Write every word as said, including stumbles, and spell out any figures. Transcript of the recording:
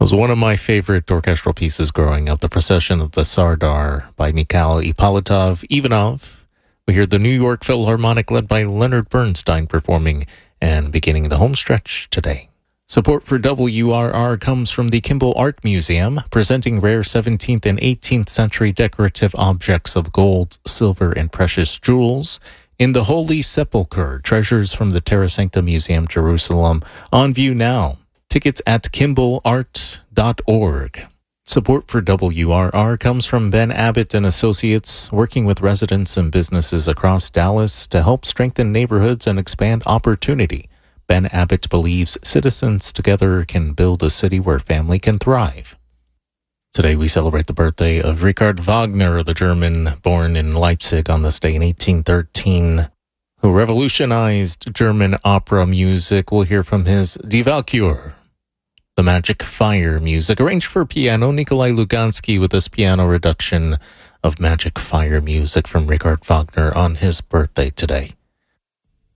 was one of my favorite orchestral pieces growing up, The Procession of the Sardar by Mikhail Ippolitov Ivanov. We hear the New York Philharmonic led by Leonard Bernstein performing and beginning the home stretch today. Support for W R R comes from the Kimball Art Museum, presenting rare seventeenth and eighteenth century decorative objects of gold, silver, and precious jewels. In the Holy Sepulchre, treasures from the Terra Sancta Museum, Jerusalem, on view now. Tickets at kimball art dot org. Support for W R R comes from Ben Abbott and Associates, working with residents and businesses across Dallas to help strengthen neighborhoods and expand opportunity. Ben Abbott believes citizens together can build a city where family can thrive. Today we celebrate the birthday of Richard Wagner, the German born in Leipzig on this day in eighteen thirteen, who revolutionized German opera music. We'll hear from his Die Walküre, the Magic Fire music, arranged for piano. Nikolai Lugansky with this piano reduction of Magic Fire music from Richard Wagner on his birthday today.